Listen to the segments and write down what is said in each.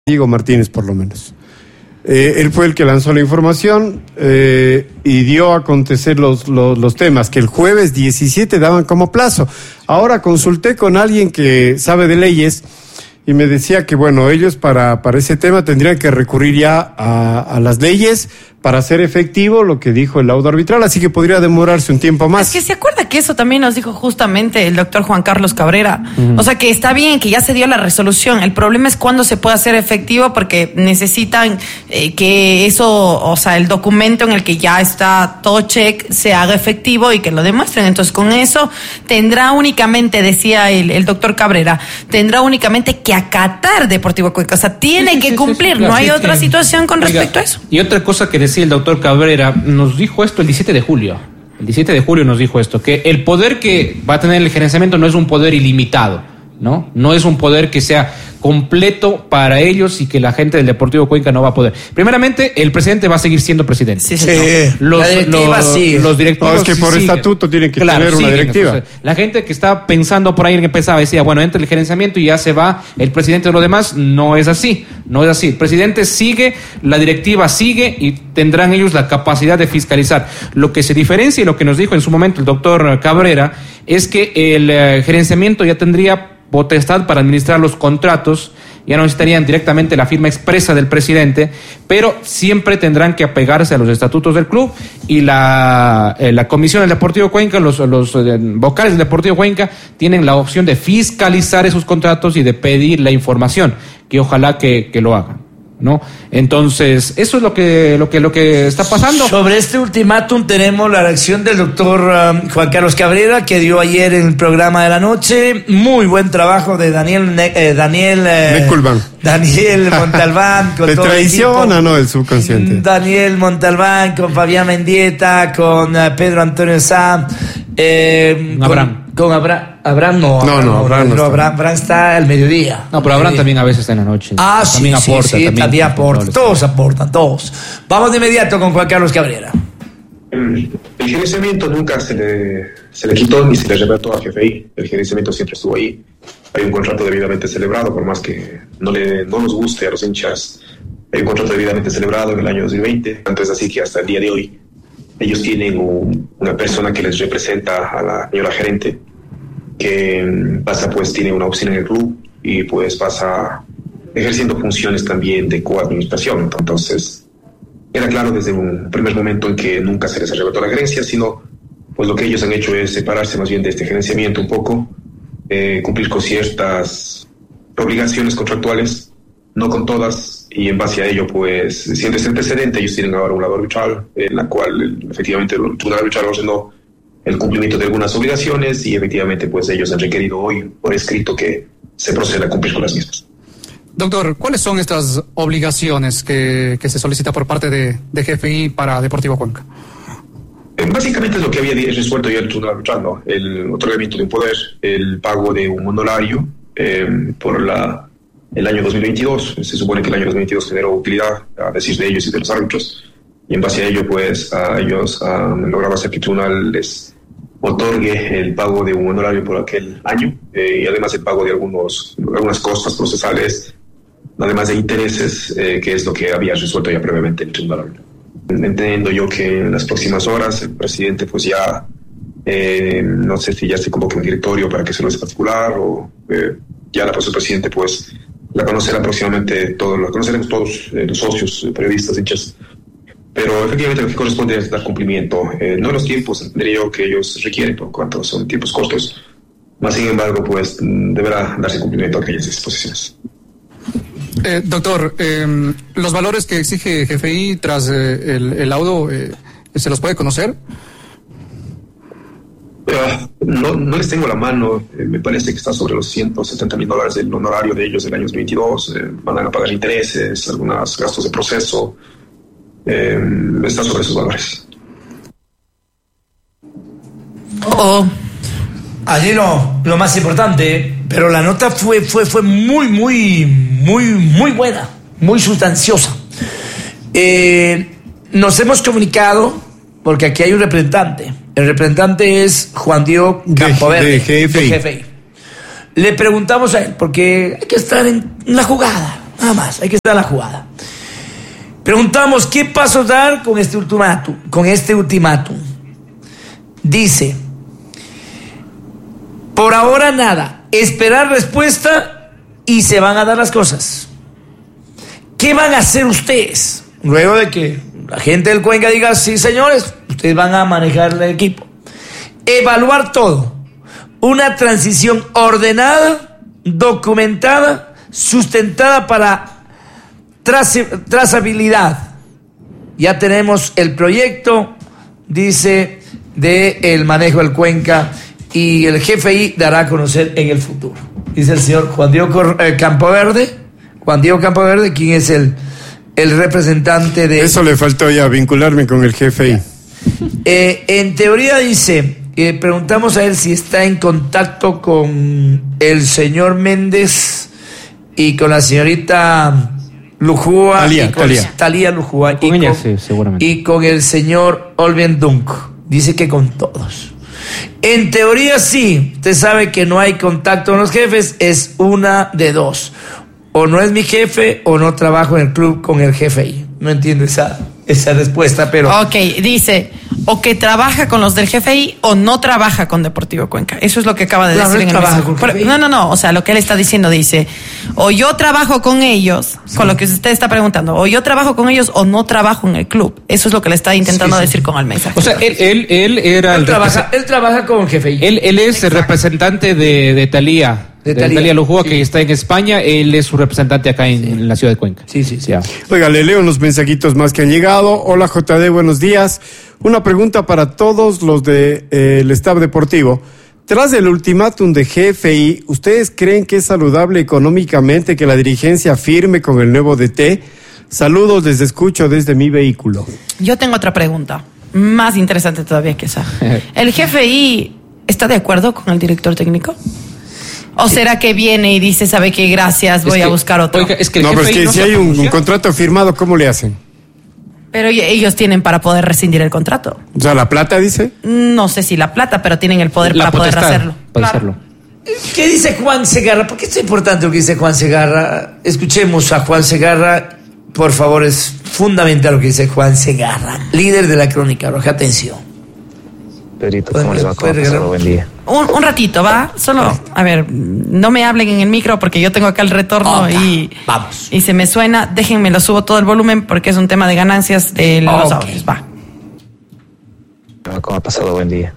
Diego Martínez, por lo menos. Él fue el que lanzó la información y dio a acontecer los temas que el jueves 17 daban como plazo. Ahora consulté con alguien que sabe de leyes y me decía que, bueno, ellos para ese tema tendrían que recurrir ya a las leyes para hacer efectivo lo que dijo el laudo arbitral, así que podría demorarse un tiempo más. Es que se acuerda que eso también nos dijo justamente el doctor Juan Carlos Cabrera. O sea, que está bien, que ya se dio la resolución. El problema es cuándo se puede hacer efectivo, porque necesitan que eso, o sea, el documento en el que ya está todo check, se haga efectivo y que lo demuestren. Entonces, con eso tendrá únicamente, decía el doctor Cabrera, tendrá únicamente que acatar Deportivo Cuenca. O sea, tiene que cumplir. Claro, no hay otra situación con respecto a eso. Y otra cosa que decía el doctor Cabrera, nos dijo esto el 17 de julio. El 17 de julio nos dijo esto, que el poder que va a tener el gerenciamiento no es un poder ilimitado, ¿no? No es un poder que sea completo para ellos y que la gente del Deportivo Cuenca no va a poder. Primeramente, el presidente va a seguir siendo presidente. Sí. Los directivos. No, es que por estatuto tienen que tener una directiva. Entonces, la gente que está pensando por ahí, que pensaba, decía, bueno, entra el gerenciamiento y ya se va el presidente de lo demás. No es así. No es así. El presidente sigue, la directiva sigue y tendrán ellos la capacidad de fiscalizar. Lo que se diferencia y lo que nos dijo en su momento el doctor Cabrera es que el gerenciamiento ya tendría potestad para administrar los contratos, ya no necesitarían directamente la firma expresa del presidente, pero siempre tendrán que apegarse a los estatutos del club, y la comisión del Deportivo Cuenca, los vocales del Deportivo Cuenca tienen la opción de fiscalizar esos contratos y de pedir la información, que ojalá que lo hagan, ¿no? Entonces, eso es lo que está pasando. Sobre este ultimátum tenemos la reacción del doctor Juan Carlos Cabrera, que dio ayer en el programa de la noche. Muy buen trabajo de Daniel Montalbán. Con ¿Te todo traiciona o no el subconsciente? Daniel Montalbán, con Fabián Mendieta, con Pedro Antonio Sá, con Abraham está al mediodía. No, pero Abraham también a veces está en la noche. También aporta. Todos aportan, todos. Vamos de inmediato con Juan Carlos Cabrera. El gerenciamiento nunca se le quitó ni se le revertó a GFI. El gerenciamiento siempre estuvo ahí. Hay un contrato debidamente celebrado, por más que no nos guste a los hinchas. Hay un contrato debidamente celebrado en el año 2020. Entonces, así que hasta el día de hoy ellos tienen una persona que les representa a la señora gerente, que tiene una oficina en el club y pues pasa ejerciendo funciones también de coadministración. Entonces, era claro desde un primer momento en que nunca se les arrebató la gerencia, sino pues lo que ellos han hecho es separarse más bien de este gerenciamiento un poco, cumplir con ciertas obligaciones contractuales, no con todas, y en base a ello, pues, siendo este antecedente, ellos tienen ahora un lado arbitral, en la cual efectivamente el tribunal arbitral ordenó el cumplimiento de algunas obligaciones, y efectivamente, pues, ellos han requerido hoy por escrito que se proceda a cumplir con las mismas. Doctor, ¿cuáles son estas obligaciones que se solicita por parte de GFI para Deportivo Cuenca? Básicamente es lo que había resuelto ya el tribunal arbitral, ¿no? El otorgamiento de un poder, el pago de un honorario por el año 2022. Se supone que el año 2022 generó utilidad, a decir de ellos y de los árbitros, y en base a ello, pues, a ellos han logrado hacer que el tribunal les otorgue el pago de un honorario por aquel año, y además el pago de algunas costas procesales, además de intereses, que es lo que había resuelto ya previamente el tribunal arbitral. Entiendo yo que en las próximas horas el presidente, pues, ya no sé si ya se convoque un directorio para que se lo des particular, o ya la próxima presidente, pues, la conocerá próximamente la conoceremos todos, los socios, periodistas, hinchas. Pero efectivamente lo que corresponde es dar cumplimiento, no en los tiempos, entendería yo, que ellos requieren, por cuanto son tiempos cortos. Más sin embargo, pues, deberá darse cumplimiento a aquellas disposiciones. Doctor, los valores que exige GFI tras el laudo, ¿se los puede conocer? No les tengo la mano. Me parece que está sobre los $170,000 del honorario de ellos del año 2022. Van a pagar intereses, algunos gastos de proceso. Está sobre esos valores. Allí lo más importante, pero la nota fue muy buena, muy sustanciosa. Nos hemos comunicado porque aquí hay un representante. El representante es Juan Diego Campoverde, de GFI. Le preguntamos a él, porque hay que estar en la jugada. Nada más, hay que estar a la jugada. Preguntamos, ¿qué pasos dar con este ultimátum? Dice, por ahora nada, esperar respuesta y se van a dar las cosas. ¿Qué van a hacer ustedes? Luego de que la gente del Cuenca diga, sí señores, ustedes van a manejar el equipo. Evaluar todo. Una transición ordenada, documentada, sustentada para trazabilidad. Ya tenemos el proyecto, dice, del manejo del Cuenca, y el GFI dará a conocer en el futuro. Dice el señor Juan Diego Campoverde, quien es el representante de... Eso le faltó ya, vincularme con el GFI. En teoría dice, preguntamos a él si está en contacto con el señor Méndez y con la señorita Lujúa, Talía Lujúa, con ella, sí, seguramente. Y con el señor Olven Dunk. Dice que con todos. En teoría sí, usted sabe que no hay contacto con los jefes, es una de dos. O no es mi jefe o no trabajo en el club con el GFI. No entiendo esa respuesta, pero... Ok, dice, o que trabaja con los del GFI o no trabaja con Deportivo Cuenca. Eso es lo que acaba de decir en el mensaje. No, o sea, lo que él está diciendo dice, o yo trabajo con ellos, sí, con lo que usted está preguntando, o yo trabajo con ellos o no trabajo en el club. Eso es lo que le está intentando decir con el mensaje. O sea, él trabaja con el GFI. Él es el representante de Talía. De Talía Lujúa, que está en España. Él es su representante acá en la ciudad de Cuenca. Sí. Oiga, le leo unos mensajitos más que han llegado. Hola JD, buenos días. Una pregunta para todos los del staff deportivo. Tras el ultimátum de GFI, ¿ustedes creen que es saludable económicamente que la dirigencia firme con el nuevo DT? Saludos, les escucho desde mi vehículo. Yo tengo otra pregunta, más interesante todavía que esa. ¿El GFI está de acuerdo con el director técnico? ¿O será que viene y dice, sabe qué, gracias, voy a buscar otro? Oiga, es que no, pero es que si hay un contrato firmado, ¿cómo le hacen? Pero ellos tienen para poder rescindir el contrato. O sea, ¿la plata dice? No sé si la plata, pero tienen el poder para poder hacerlo. Para hacerlo. ¿Qué dice Juan Segarra? ¿Por qué es importante lo que dice Juan Segarra? Escuchemos a Juan Segarra. Por favor, es fundamental lo que dice Juan Segarra, líder de la Crónica Roja. Atención. Pedrito, ¿cómo les va? ¿Cómo ha pasado? Buen día. Un ratito, ¿va? Solo, a ver, no me hablen en el micro porque yo tengo acá el retorno vamos. Y se me suena. Déjenme, lo subo todo el volumen porque es un tema de ganancias de los audios. Va. ¿Cómo ha pasado? Buen día.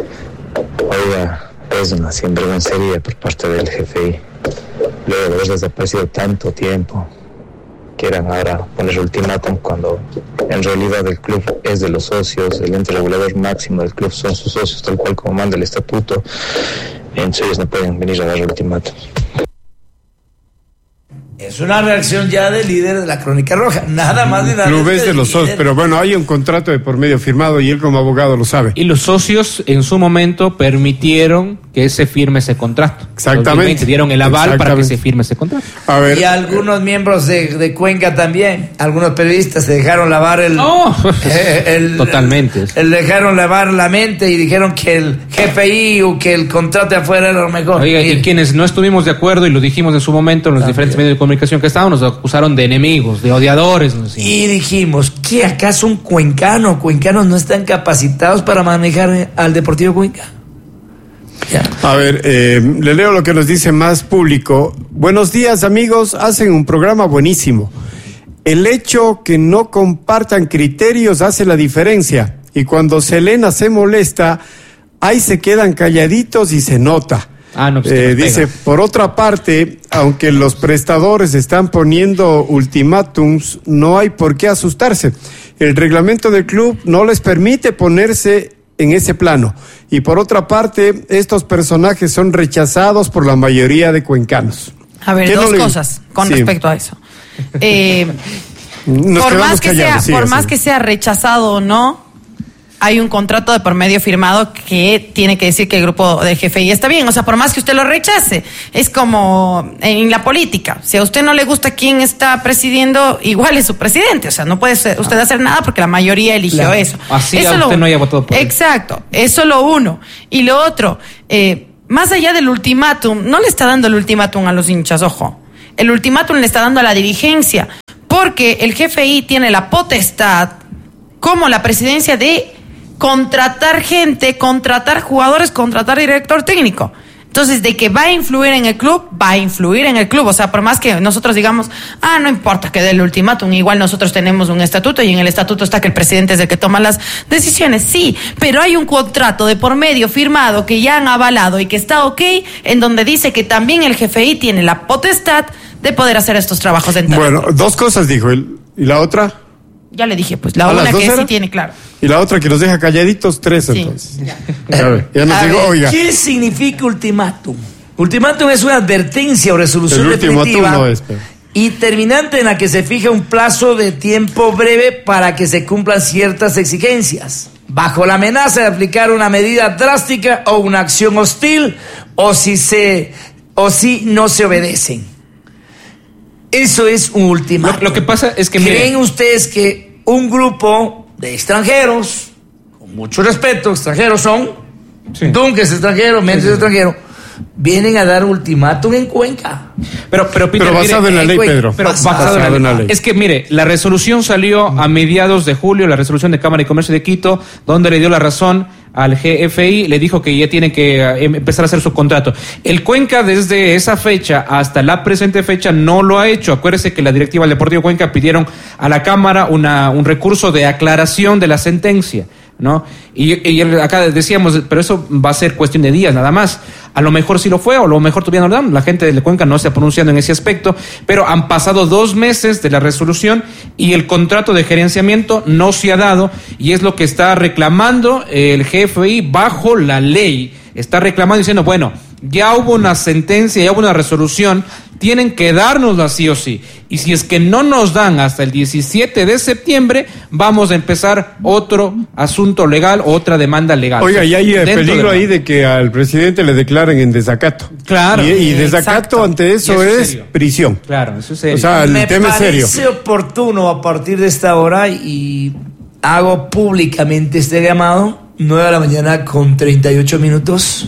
Oiga, es una sinvergüencería por parte del GFI. Luego de haber desaparecido tanto tiempo, quieran ahora poner ultimátum cuando en realidad el club es de los socios, el ente regulador máximo del club son sus socios, tal cual como manda el estatuto. Entonces ellos no pueden venir a dar ultimátum. Es una reacción ya del líder de la Crónica Roja, nada más de nada. Club es de los socios, pero bueno, hay un contrato de por medio firmado y él como abogado lo sabe. Y los socios en su momento permitieron que se firme ese contrato. Exactamente. Dieron el aval para que se firme ese contrato. A ver. Y algunos miembros de Cuenca también, algunos periodistas se dejaron lavar totalmente. Dejaron lavar la mente y dijeron que el GFI o que el contrato de afuera era lo mejor. Oiga, y quienes no estuvimos de acuerdo y lo dijimos en su momento en los diferentes medios de comunicación que estábamos, nos acusaron de enemigos, de odiadores. No sé. Y dijimos, ¿qué acaso un cuencanos no están capacitados para manejar al Deportivo Cuenca? Ya. A ver, le leo lo que nos dice Más Público. Buenos días, amigos, hacen un programa buenísimo. El hecho que no compartan criterios hace la diferencia. Y cuando Selena se molesta, ahí se quedan calladitos y se nota. Dice, por otra parte, aunque los prestadores están poniendo ultimátums, no hay por qué asustarse. El reglamento del club no les permite ponerse en ese plano. Y por otra parte, estos personajes son rechazados por la mayoría de cuencanos. A ver, dos cosas con respecto a eso. Por más que sea rechazado o no, hay un contrato de por medio firmado que tiene que decir que el grupo del GFI está bien. O sea, por más que usted lo rechace, es como en la política. Si a usted no le gusta quién está presidiendo, igual es su presidente. O sea, no puede usted hacer nada porque la mayoría eligió eso. Así eso usted no haya votado por él. Exacto. Eso lo uno. Y lo otro, más allá del ultimátum, no le está dando el ultimátum a los hinchas, ojo. el ultimátum le está dando a la dirigencia, porque el GFI tiene la potestad, como la presidencia, de contratar gente, contratar jugadores, contratar director técnico. Entonces, de que va a influir en el club, va a influir en el club. O sea, por más que nosotros digamos, no importa que dé el ultimátum, igual nosotros tenemos un estatuto y en el estatuto está que el presidente es el que toma las decisiones. Sí, pero hay un contrato de por medio firmado que ya han avalado y que está ok, en donde dice que también el GFI tiene la potestad de poder hacer estos trabajos en territorio. Bueno, 2 cosas dijo él. ¿Y la otra? Ya le dije, pues, la una que sí tiene, claro. Y la otra que nos deja calladitos, 3 Sí, entonces. ya. Ya nos digo, oiga. ¿Qué significa ultimátum? Ultimátum es una advertencia o resolución El ultimátum definitiva no es, pero... y terminante en la que se fija un plazo de tiempo breve para que se cumplan ciertas exigencias, bajo la amenaza de aplicar una medida drástica o una acción hostil, o si no se obedecen. Eso es un ultimátum. Lo que pasa es que... ¿Creen ustedes que un grupo de extranjeros, con mucho respeto, extranjeros son, Sí. Dunque es extranjero, Méndez es extranjero, vienen a dar ultimátum en Cuenca? Pero Peter, basado en la ley, Pedro. Pero basado en la ley. Es que, mire, la resolución salió a mediados de julio, la resolución de Cámara de Comercio de Quito, donde le dio la razón al GFI, le dijo que ya tiene que empezar a hacer su contrato. El Cuenca, desde esa fecha hasta la presente fecha, no lo ha hecho. Acuérdese que la directiva del Deportivo Cuenca pidieron a la Cámara un recurso de aclaración de la sentencia, ¿no? Y acá decíamos, pero eso va a ser cuestión de días nada más. A lo mejor sí lo fue, o a lo mejor todavía no lo dan. La gente de Cuenca no se ha pronunciado en ese aspecto, pero han pasado 2 meses de la resolución y el contrato de gerenciamiento no se ha dado, y es lo que está reclamando el GFI bajo la ley. Está reclamando diciendo, bueno, ya hubo una sentencia, ya hubo una resolución, tienen que dárnosla sí o sí. Y si es que no nos dan hasta el 17 de septiembre, vamos a empezar otro asunto legal, otra demanda legal. Oiga, y hay Dentro peligro ahí de que al presidente le declaren en desacato. Claro. Y desacato Exacto. ante eso, Y eso es es serio. prisión. Claro, eso es serio. O sea, el tema es serio. Me parece oportuno a partir de esta hora, y hago públicamente este llamado, 9 de la mañana con 38 minutos,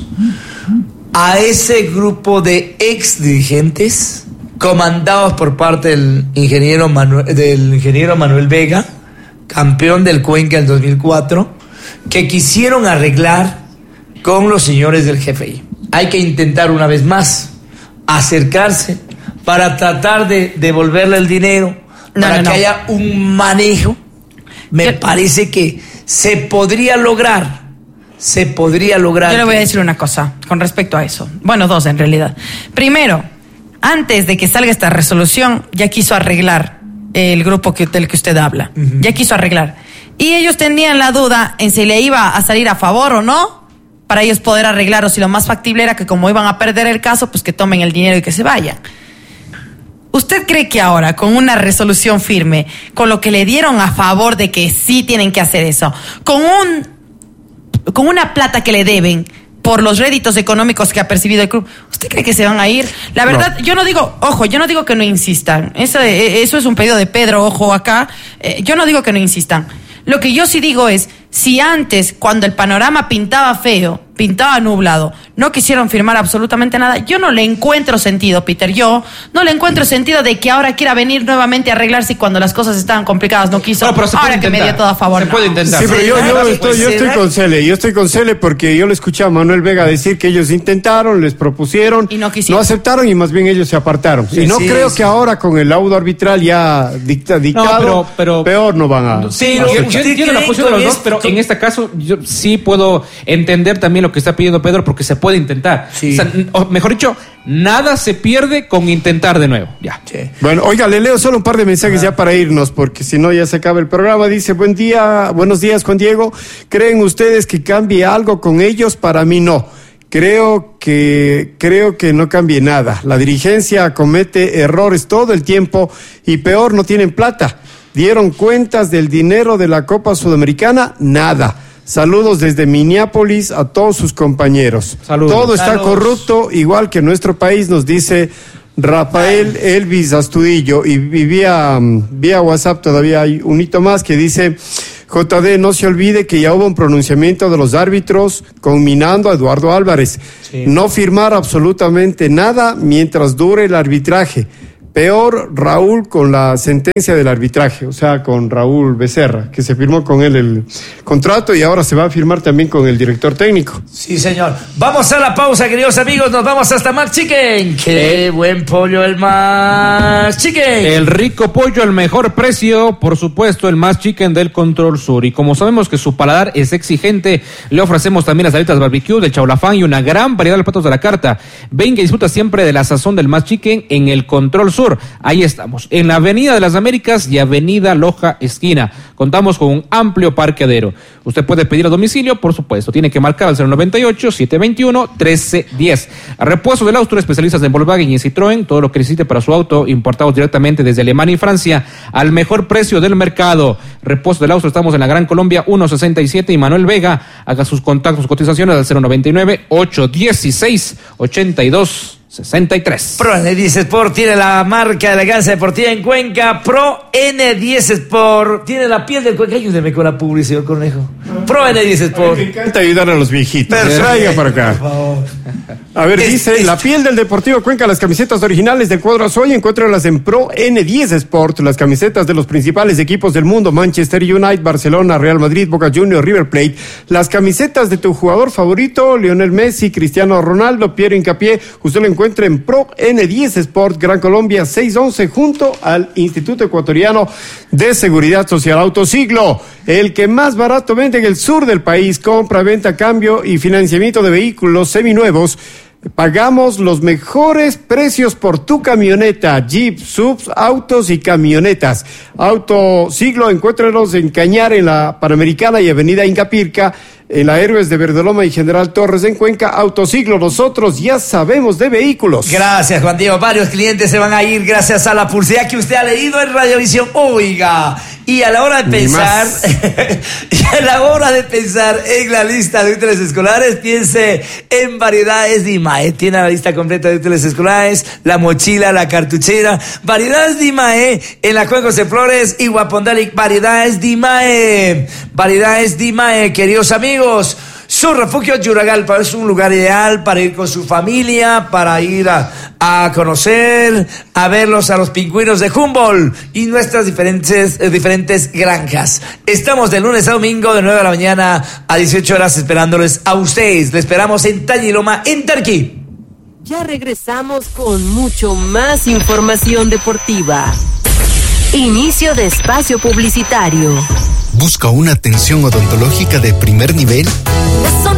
a ese grupo de ex dirigentes comandados por parte del ingeniero Manuel Vega, campeón del Cuenca en 2004, que quisieron arreglar con los señores del GFI. Hay que intentar una vez más acercarse para tratar de devolverle el dinero, para que haya un manejo. Me parece que se podría lograr. Yo le voy a decir una cosa con respecto a eso. Bueno, 2 en realidad. Primero, antes de que salga esta resolución, ya quiso arreglar el grupo del que usted habla. Uh-huh. Ya quiso arreglar. Y ellos tenían la duda en si le iba a salir a favor o no, para ellos poder arreglar, o si lo más factible era que, como iban a perder el caso, pues que tomen el dinero y que se vayan. ¿Usted cree que ahora, con una resolución firme, con lo que le dieron a favor de que sí tienen que hacer eso, con una plata que le deben por los réditos económicos que ha percibido el club, ¿usted cree que se van a ir? La verdad, no. Yo no digo que no insistan. Eso es un pedido de Pedro, ojo acá. Yo no digo que no insistan. Lo que yo sí digo es, si antes, cuando el panorama pintaba feo, pintaba nublado, no quisieron firmar absolutamente nada, yo no le encuentro sentido, Peter, yo no le encuentro sentido de que ahora quiera venir nuevamente a arreglarse, y cuando las cosas estaban complicadas no quiso. No, pero se ahora puede que me intentar. dio todo a favor. Se puede intentar. Sí, pero yo estoy con Cele porque yo le escuché a Manuel Vega decir que ellos intentaron, les propusieron, y no quisieron. No aceptaron, y más bien ellos se apartaron. Sí, y no sí, creo sí. que ahora con el laudo arbitral ya dictado, pero peor no van a... Sí, Pero yo ¿usted entiendo la cree posición de los con dos, pero en este caso yo sí puedo entender también lo que está pidiendo Pedro, porque se puede intentar. Sí. O sea, o mejor dicho, nada se pierde con intentar de nuevo. Ya. Sí. Bueno, oiga, le leo solo un par de mensajes ya para irnos, porque si no ya se acaba el programa. Dice, buenos días, Juan Diego. ¿Creen ustedes que cambie algo con ellos? Para mí no. Creo que no cambie nada. La dirigencia comete errores todo el tiempo, y peor, no tienen plata. ¿Dieron cuentas del dinero de la Copa Sudamericana? Nada. Saludos desde Minneapolis a todos sus compañeros. Saludos. Todo está Saludos. corrupto, igual que nuestro país, nos dice Rafael Elvis Astudillo. Y vía WhatsApp todavía hay un hito más que dice: JD, no se olvide que ya hubo un pronunciamiento de los árbitros conminando a Eduardo Álvarez. Sí. No firmar absolutamente nada mientras dure el arbitraje. Peor Raúl con la sentencia del arbitraje, o sea, con Raúl Becerra, que se firmó con él el contrato y ahora se va a firmar también con el director técnico. Sí, señor. Vamos a la pausa, queridos amigos. Nos vamos hasta Max Chicken. ¡Qué buen pollo el Max Chicken! El rico pollo al mejor precio, por supuesto, el Max Chicken del Control Sur. Y como sabemos que su paladar es exigente, le ofrecemos también las alitas barbecue del chaulafán y una gran variedad de platos de la carta. Venga y disfruta siempre de la sazón del Max Chicken en el Control Sur. Ahí estamos, en la Avenida de las Américas y Avenida Loja Esquina. Contamos con un amplio parqueadero. Usted puede pedir a domicilio, por supuesto. Tiene que marcar al 098-721-1310. A Repuesto del Austro, especialistas en Volkswagen y Citroën. Todo lo que necesite para su auto, importados directamente desde Alemania y Francia, al mejor precio del mercado. Repuesto del Austro, estamos en la Gran Colombia 167 y Manuel Vega. Haga sus contactos, cotizaciones al 099-816-8263. Pro N10 Sport tiene la marca de elegancia deportiva en Cuenca. Pro N10 Sport tiene la piel del Cuenca. Ayúdeme con la publicidad, señor Conejo. Pro N10 Sport. Me encanta ayudar a los viejitos. Traiga para acá. Por favor. A ver, dice, la piel del Deportivo Cuenca, las camisetas originales del cuadro azul, encuéntralas en Pro N10 Sport, las camisetas de los principales equipos del mundo, Manchester United, Barcelona, Real Madrid, Boca Juniors, River Plate, las camisetas de tu jugador favorito, Lionel Messi, Cristiano Ronaldo, Piero Hincapié, usted lo encuentra en Pro N10 Sport, Gran Colombia 611, junto al Instituto Ecuatoriano de Seguridad Social. Autosiglo, el que más barato vende en el sur del país, compra, venta, cambio y financiamiento de vehículos seminuevos. Pagamos los mejores precios por tu camioneta, Jeep, subs, autos y camionetas. Autosiglo, encuéntranos en Cañar, en la Panamericana y Avenida Incapirca, en la Héroes de Verdoloma y General Torres en Cuenca. Autosiglo, nosotros ya sabemos de vehículos. Gracias, Juan Diego. Varios clientes se van a ir gracias a la publicidad que usted ha leído en Radiovisión. Oiga, y a la hora de pensar, en la lista de útiles escolares, piense en Variedades Dimae. Tiene la lista completa de útiles escolares, la mochila, la cartuchera. Variedades Dimae en la Cuencos de Flores y Guapondalic. Variedades Dimae. Variedades Dimae, queridos amigos. Su refugio Yuragalpa es un lugar ideal para ir con su familia, para ir a conocer, a verlos a los pingüinos de Humboldt y nuestras diferentes granjas. Estamos de lunes a domingo de 9 de la mañana a 18 horas esperándoles a ustedes. Le esperamos en Tañiloma, en Tarqui. Ya regresamos con mucho más información deportiva. Inicio de espacio publicitario. ¿Busca una atención odontológica de primer nivel?